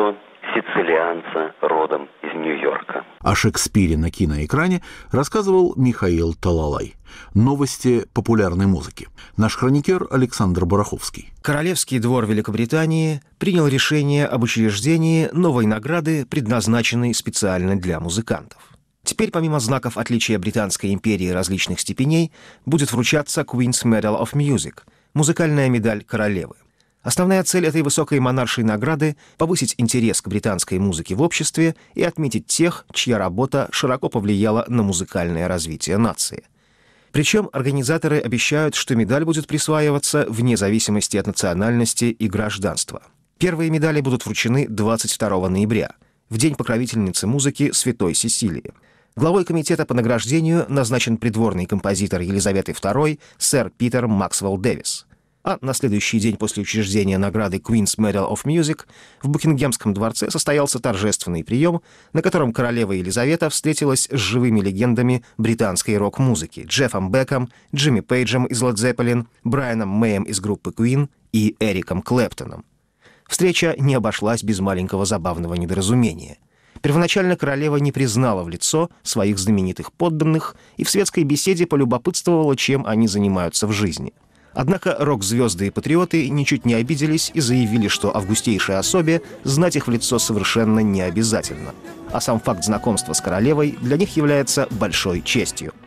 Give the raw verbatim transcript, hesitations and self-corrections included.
лицо сицилианца родом из Нью-Йорка. О Шекспире на киноэкране рассказывал Михаил Талалай. Новости популярной музыки. Наш хроникер Александр Бараховский. Королевский двор Великобритании принял решение об учреждении новой награды, предназначенной специально для музыкантов. Теперь, помимо знаков отличия Британской империи различных степеней, будет вручаться Queen's Medal of Music – музыкальная медаль королевы. Основная цель этой высокой монаршей награды – повысить интерес к британской музыке в обществе и отметить тех, чья работа широко повлияла на музыкальное развитие нации. Причем организаторы обещают, что медаль будет присваиваться вне зависимости от национальности и гражданства. Первые медали будут вручены двадцать второго ноября, в день покровительницы музыки Святой Сесилии. Главой комитета по награждению назначен придворный композитор Елизаветы второй сэр Питер Максвелл Дэвис. А на следующий день после учреждения награды Queen's Medal of Music в Букингемском дворце состоялся торжественный прием, на котором королева Елизавета встретилась с живыми легендами британской рок-музыки Джеффом Беком, Джимми Пейджем из Led Zeppelin, Брайаном Мэем из группы Queen и Эриком Клэптоном. Встреча не обошлась без маленького забавного недоразумения. Первоначально королева не признала в лицо своих знаменитых подданных и в светской беседе полюбопытствовала, чем они занимаются в жизни. Однако рок-звезды и патриоты ничуть не обиделись и заявили, что августейшей особе знать их в лицо совершенно не обязательно. А сам факт знакомства с королевой для них является большой честью.